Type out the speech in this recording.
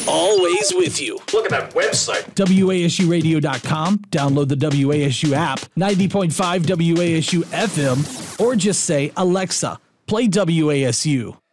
always with you. Look at that website. WASUradio.com. Download the WASU app, 90.5 WASU FM, or just say, Alexa, play WASU.